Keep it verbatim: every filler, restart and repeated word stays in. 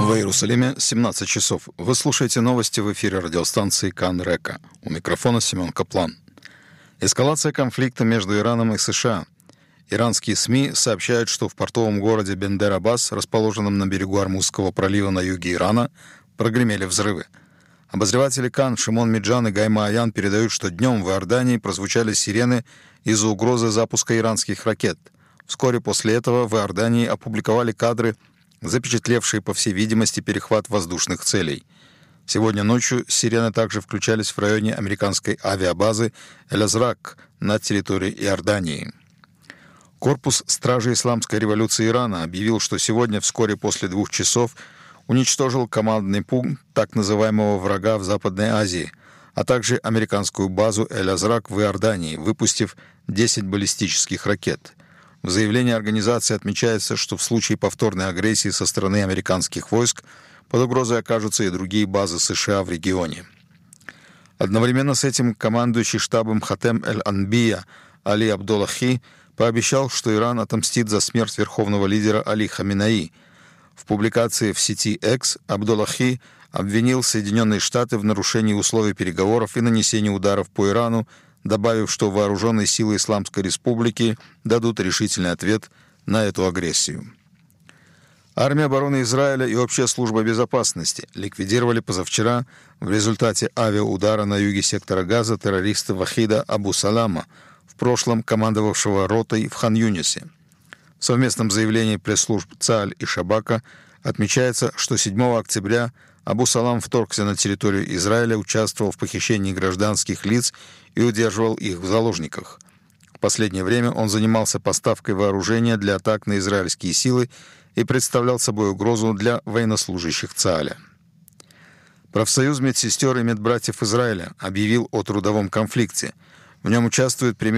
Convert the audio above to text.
В Иерусалиме семнадцать часов. Вы слушаете новости в эфире радиостанции Кан Река. У микрофона Семен Каплан. Эскалация конфликта между Ираном и США. Иранские СМИ сообщают, что в портовом городе Бендер-Аббас, расположенном на берегу Ормузского пролива на юге Ирана, прогремели взрывы. Обозреватели Кан Шимон Миджан и Гайма Аян передают, что днем в Иордании прозвучали сирены из-за угрозы запуска иранских ракет. Вскоре после этого в Иордании опубликовали кадры, запечатлевшие, по всей видимости, перехват воздушных целей. Сегодня ночью сирены также включались в районе американской авиабазы Эль-Азрак на территории Иордании. Корпус Стражи Исламской революции Ирана объявил, что сегодня, вскоре после двух часов, уничтожил командный пункт так называемого врага в Западной Азии, а также американскую базу Эль-Азрак в Иордании, выпустив десять баллистических ракет. В заявлении организации отмечается, что в случае повторной агрессии со стороны американских войск под угрозой окажутся и другие базы США в регионе. Одновременно с этим командующий штабом Хатем Эль-Анбия Али Абдоллахи пообещал, что Иран отомстит за смерть верховного лидера Али Хаминеи. В публикации в сети X Абдоллахи обвинил Соединенные Штаты в нарушении условий переговоров и нанесении ударов по Ирану, добавив, что вооруженные силы Исламской Республики дадут решительный ответ на эту агрессию. Армия обороны Израиля и Общая служба безопасности ликвидировали позавчера в результате авиаудара на юге сектора Газа террориста Вахида Абу Салама, в прошлом командовавшего ротой в Хан-Юнисе. В совместном заявлении пресс-служб ЦААЛЬ и Шабака отмечается, что седьмого октября Абу Салам вторгся на территорию Израиля, участвовал в похищении гражданских лиц и удерживал их в заложниках. В последнее время он занимался поставкой вооружения для атак на израильские силы и представлял собой угрозу для военнослужащих ЦААЛя. Профсоюз медсестер и медбратьев Израиля объявил о трудовом конфликте. В нем участвует примерно